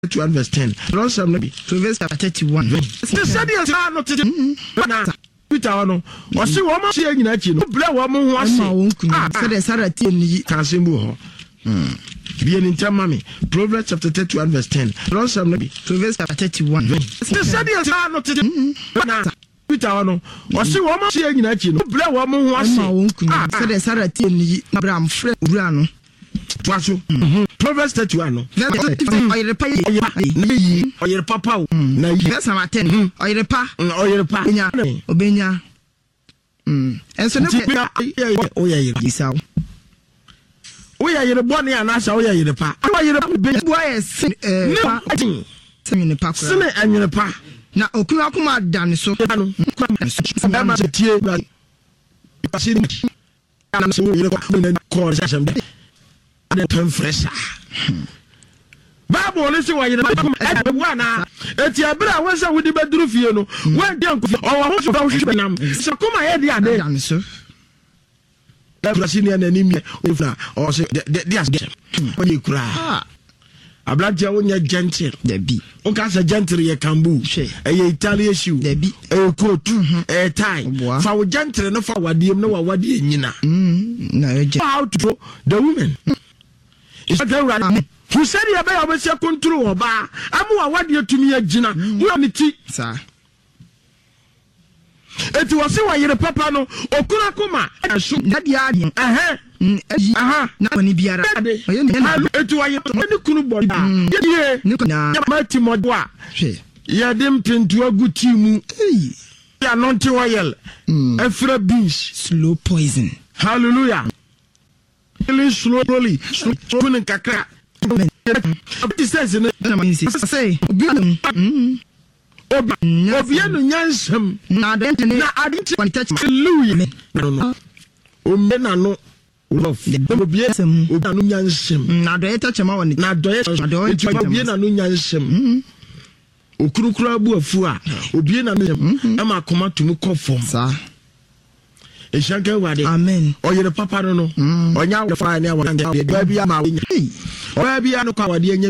31 verse 10. Ransom nabi. Proverbs chapter 31. The studies are not to Peter no. O si wo ma se nyina chi no. Bla wo mo ho ase. So the Sarati ni Kansembu ho. Be an intermami. Proverbs chapter 31 verse 10. Ransom nabi. Proverbs chapter 31. The studies are not to Peter no. O si wo ma se nyina chi no. Bla wo mo ho ase. So the Sarati ni Abraham friend ura no. Proverbs 31 no. Oyere papa na yi. Verse 10. Oyere pa. Obenya. Enso ne oyere isaw. Oyere boni anasa oyere pa. Oyere pa be boy sin ne pa. Sin enwene pa. Na okunu akoma dan so. Ama tie ba. Pasi ni. Ana so oyere ko sasem de. The confessor. Bible listen why you na eti abira won say we di beduru fie no wan dey nko o ho so hwehwe nam so kuma ye dia de so da brasi ni anani o fna o say de as get o ye kura ablantia wonya gentle da bi o ka say gentle ye kambu e ye Italian shoe da bi e coat e tie fa wo gentle no fa wadiem no wa wade nyina na ye how to the women. It's not right. Who said you about your control or bar? I'm what you to me a gina. Who am it, sir? It was so you're a papa no, or Kurakuma, and shoot that yard. Not when he be a it was a Kurubo. Yeah, Marty Modwa. Yeah, them pin to a good team. Yeah, not to oil. And for a beach, slow poison. Hallelujah. Slowly, kakra. It says in it. Say, Obiano Yansam. Now, I didn't touch Louis. No. Omena no. Love the Obiano Yansam. Now, do I touch him on it? Now, do I Obiano Yansam? Okurukura buafua. Obiano Ama come to me conform. Sir. Eshanke wade. Amen. Oyere papa no. Onya wo fa na wo. Baby ama. Baby anu kwa wade